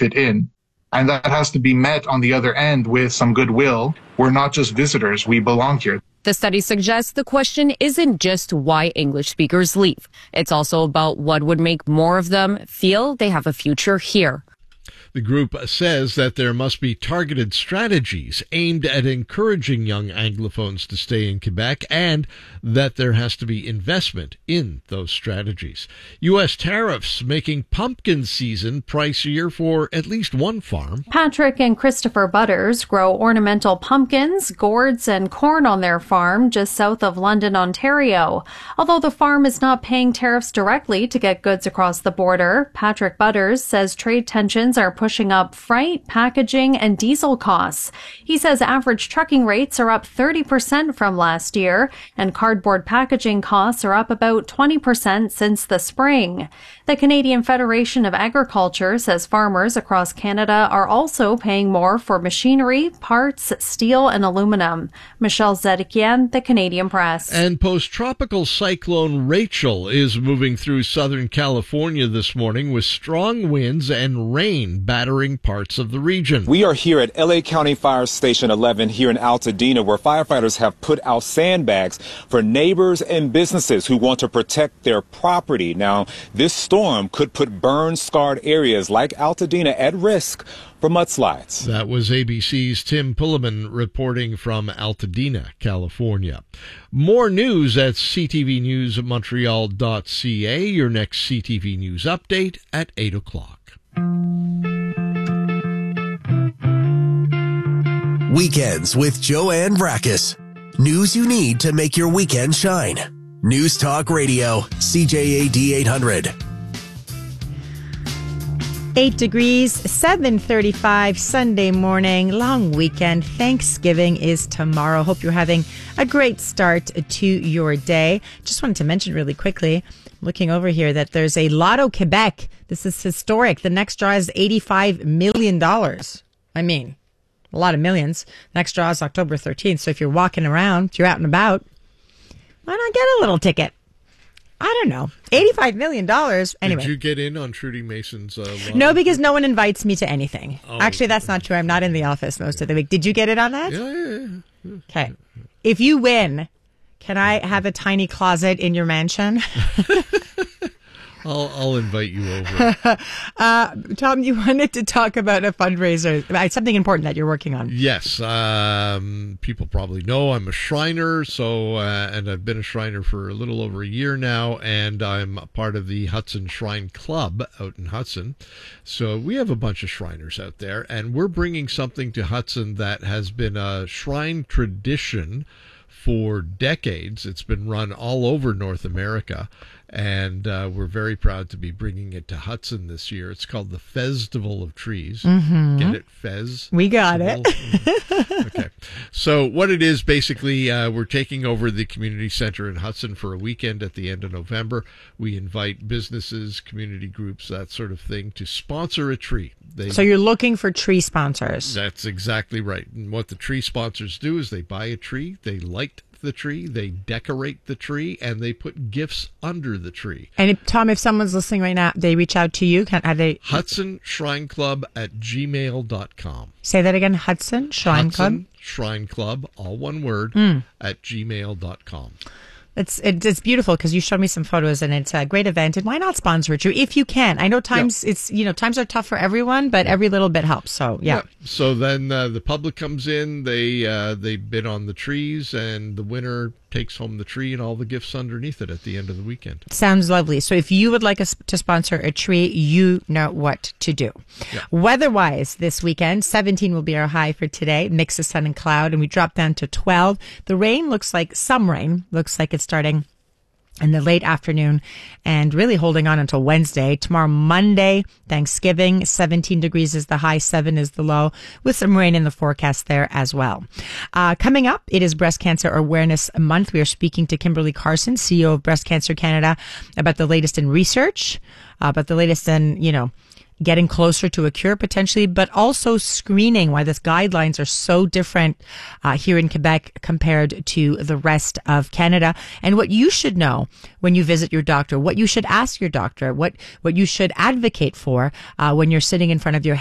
fit in. And that has to be met on the other end with some goodwill. We're not just visitors. We belong here. The study suggests the question isn't just why English speakers leave. It's also about what would make more of them feel they have a future here. The group says that there must be targeted strategies aimed at encouraging young Anglophones to stay in Quebec and that there has to be investment in those strategies. U.S. tariffs making pumpkin season pricier for at least one farm. Patrick and Christopher Butters grow ornamental pumpkins, gourds, and corn on their farm just south of London, Ontario. Although the farm is not paying tariffs directly to get goods across the border, Patrick Butters says trade tensions are pushing up freight, packaging, and diesel costs. He says average trucking rates are up 30% from last year, and cardboard packaging costs are up about 20% since the spring. The Canadian Federation of Agriculture says farmers across Canada are also paying more for machinery, parts, steel, and aluminum. Michelle Zedekian, The Canadian Press. And post-tropical cyclone Rachel is moving through Southern California this morning with strong winds and rain battering parts of the region. We are here at LA County Fire Station 11 here in Altadena, where firefighters have put out sandbags for neighbors and businesses who want to protect their property. Now, this storm could put burn-scarred areas like Altadena at risk for mudslides. That was ABC's Tim Pulliman reporting from Altadena, California. More news at ctvnewsmontreal.ca. Your next CTV News update at 8 o'clock. Weekends with Joanne Brakes. News you need to make your weekend shine. News Talk Radio, CJAD 800. 8 degrees, 7:35 Sunday morning, long weekend. Thanksgiving is tomorrow. Hope you're having a great start to your day. Just wanted to mention really quickly, looking over here, that there's a Lotto Quebec. This is historic. The next draw is $85 million. I mean, a lot of millions. Next draw is October 13th. So if you're walking around, if you're out and about, why not get a little ticket? I don't know. $85 million. Anyway. Did you get in on Trudy Mason's No, because no one invites me to anything. Oh. Actually, that's not true. I'm not in the office most of the week. Did you get in on that? Yeah. Okay. If you win, can I have a tiny closet in your mansion? I'll invite you over. Tom, you wanted to talk about a fundraiser, something important that you're working on. Yes. People probably know I'm a Shriner, and I've been a Shriner for a little over a year now, and I'm a part of the Hudson Shrine Club out in Hudson. So we have a bunch of Shriners out there, and we're bringing something to Hudson that has been a Shrine tradition for decades. It's been run all over North America, and we're very proud to be bringing it to Hudson this year. It's called the Festival of Trees. Mm-hmm. Get it? Fez? We got it. Okay. So what it is, basically, we're taking over the community center in Hudson for a weekend at the end of November. We invite businesses, community groups, that sort of thing, to sponsor a tree. So you're looking for tree sponsors. That's exactly right. And what the tree sponsors do is they buy a tree, they light the tree, they decorate the tree, and they put gifts under the tree. And Tom, if someone's listening right now, they reach out to you, are they? Hudson Shrine Club at gmail.com. Say that again, Hudson Shrine Club? Hudson Shrine Club, all one word, at gmail.com. It's beautiful because you showed me some photos and it's a great event. And why not sponsor a tree if you can? I know times times are tough for everyone, but every little bit helps. So yeah. So then the public comes in, they bid on the trees, and the winner takes home the tree and all the gifts underneath it at the end of the weekend. Sounds lovely. So if you would like us to sponsor a tree, you know what to do. Yeah. Weather-wise, this weekend, 17 will be our high for today. Mix of sun and cloud, and we drop down to 12. The rain looks like it's starting in the late afternoon and really holding on until Wednesday. Tomorrow, Monday, Thanksgiving, 17 degrees is the high, 7 is the low, with some rain in the forecast there as well. Coming up, it is Breast Cancer Awareness Month. We are speaking to Kimberly Carson, CEO of Breast Cancer Canada, about the latest in research, about the latest in, getting closer to a cure potentially, but also screening, why these guidelines are so different here in Quebec compared to the rest of Canada, and what you should know when you visit your doctor, what you should ask your doctor, what you should advocate for when you're sitting in front of your